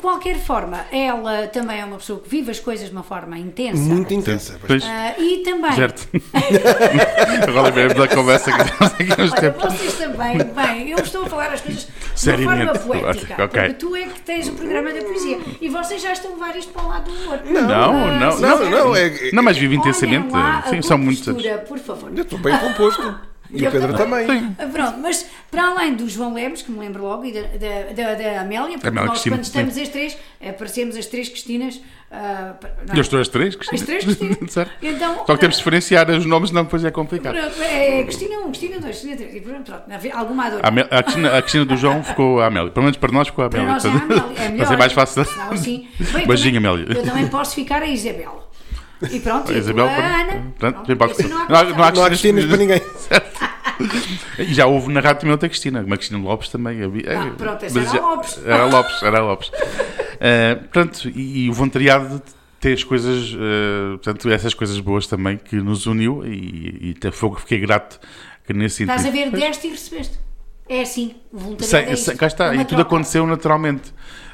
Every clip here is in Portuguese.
qualquer forma, ela também é uma pessoa que vive as coisas de uma forma intensa. Muito intensa. E também... Certo. Agora mesmo da conversa que temos aqui uns Olha, tempos. vocês também, bem, eu estou a falar as coisas de uma Seriamente. forma poética, Ok. porque tu é que tens o programa da poesia e vocês já estão a levar isto para o lado do humor. Não, mas vive intensamente. Olhem lá Sim, a são tua muitas. postura, por favor. Eu estou bem composto. E o Pedro também. Pronto, mas para além do João Lemos, que me lembro logo, e da Amélia, porque Amélia nós Cristina, quando estamos as três, parecemos as três Cristinas. Eu estou as três, Cristina. As três Cristinas. Certo. Então, Só que temos de diferenciar os nomes, não depois é complicado. Pronto, é Cristina 1, Cristina 2, Cristina 3, e pronto, alguma dor. A Cristina do João ficou a Amélia. Pelo menos para nós ficou a Para Amélia. nós é a Amélia, é melhor. Mas é mais fácil. Senão, assim, bem, Beijinho, também, Amélia. Eu também posso ficar a Isabel. E pronto, A Isabel, a Ana. pronto, Assim não há Não há Cristinas para ninguém. E já houve na rádio também outra Cristina, uma Cristina Lopes também havia. Pronto, essa Mas era Lopes. Era Lopes. Pronto, e o voluntariado tem as coisas, portanto, essas coisas boas também que nos uniu e fiquei grato que nesse sentido. Estás a ver, deste e recebeste. É assim, o voluntariado é isto. Cá está, É uma e tudo troca. aconteceu naturalmente,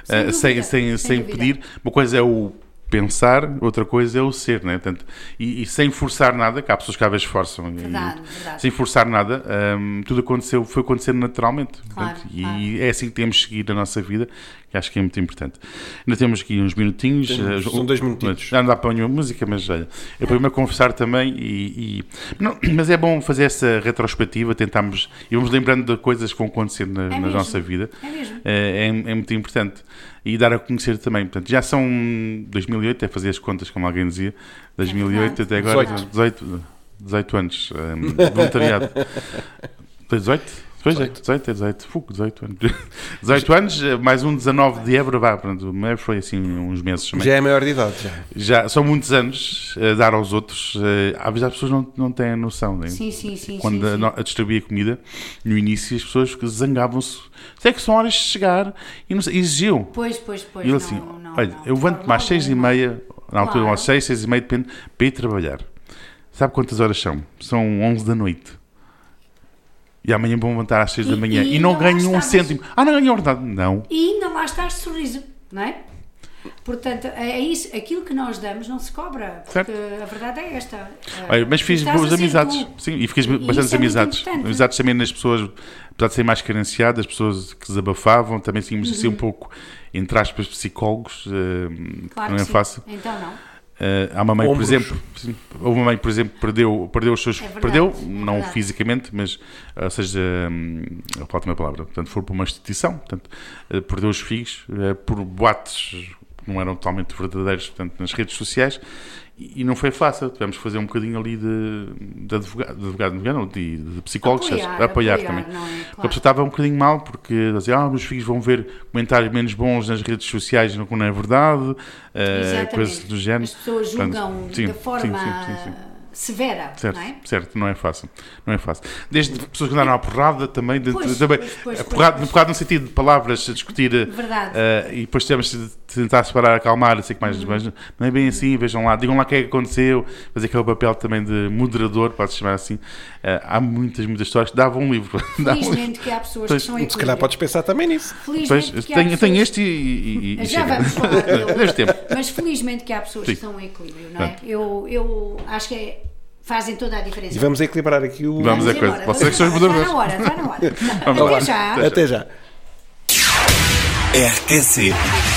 sem dúvida. pedir. Uma coisa é o pensar, outra coisa é o ser, né? Portanto, e sem forçar nada, que há pessoas que às vezes forçam, Verdade. sem forçar nada, tudo foi acontecendo naturalmente. Claro, Portanto, e é assim que temos que seguir a nossa vida, que acho que é muito importante. Ainda temos aqui uns minutinhos. São 2 minutinhos. Já não dá para nenhuma música, mas olha, eu para a conversar também não, mas é bom fazer essa retrospectiva, tentarmos e vamos lembrando de coisas que vão acontecendo na nossa vida. É mesmo. É muito importante. E dar a conhecer também. Portanto, já são 2008, é fazer as contas, como alguém dizia, 2008 até agora, 18 anos de voluntariado. 18? Pois é, 18. Fugo, 18 anos. 18 anos, mais 19 de Évora, pronto, foi assim uns meses também. Já é maior de idade, já. São muitos anos a dar aos outros. Às vezes as pessoas não têm a noção. Né? Sim. Quando a distribuía comida, no início as pessoas zangavam-se. É que são horas de chegar e não sei, exigiam. Pois. E eu assim, olha, eu levanto-me às 6h30, na altura às 6h30, depende, para ir trabalhar. Sabe quantas horas são? São 11 da noite. E amanhã vão levantar às 6 da manhã e não ganham um cêntimo. Não ganham verdade. Não. E ainda lá está este sorriso, não é? Portanto, é isso. Aquilo que nós damos não se cobra. Porque certo. a verdade é esta. Olha, mas fiz boas amizades. Sim, e fiz bastantes amizades. Amizades também nas pessoas, apesar de serem mais carenciadas, as pessoas que desabafavam, também tínhamos assim um pouco, entre aspas, psicólogos. Claro não é que fácil. Então não. Há uma mãe, por exemplo, houve uma mãe, por exemplo, perdeu os seus... verdade, perdeu, é não verdade. fisicamente, mas, ou seja, falta uma palavra, portanto, foi para uma instituição, portanto, perdeu os filhos por boatos que não eram totalmente verdadeiros, portanto, nas redes sociais, e não foi fácil, tivemos que fazer um bocadinho ali de psicólogos, apoiar também. Não é? Claro. A pessoa estava um bocadinho mal porque dizia, meus filhos vão ver comentários menos bons nas redes sociais, não é verdade, coisas do género. As pessoas julgam de forma severa, não é? Certo, não é fácil. Desde pessoas que andaram à porrada também, porrada no sentido de palavras a discutir, Verdade. E depois tivemos de tentar separar, acalmar, sei que mais, mas não é bem assim, vejam lá, digam lá o que é que aconteceu, fazer aquele papel também de moderador, pode-se chamar assim. Há muitas histórias que davam um livro. Felizmente que há pessoas que são equilíbrio. Se calhar podes pensar também nisso. Felizmente que há pessoas... tenho este e já chega. vamos falar dele. tempo. Mas felizmente que há pessoas que estão em equilíbrio, não é? Eu acho que fazem toda a diferença. E vamos equilibrar aqui o... Vamos a coisa. Vocês que são os moderadores. Está na hora. Até já. Até já. RTC